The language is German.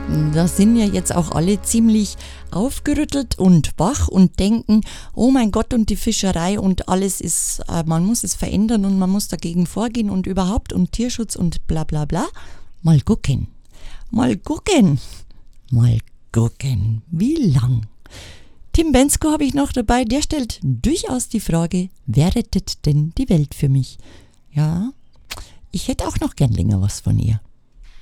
Da sind ja jetzt auch alle ziemlich aufgerüttelt und wach und denken, oh mein Gott, und die Fischerei und alles ist, man muss es verändern und man muss dagegen vorgehen und überhaupt und Tierschutz und bla bla bla. Mal gucken, wie lang. Tim Bensko habe ich noch dabei, der stellt durchaus die Frage, wer rettet denn die Welt für mich? Ja, ich hätte auch noch gern länger was von ihr.